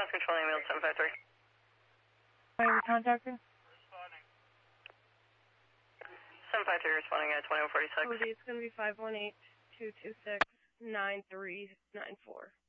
Mass control ambulance 753. Alright, contactor? 753 responding at 2146. Cody, it's going to be 518-226-9394.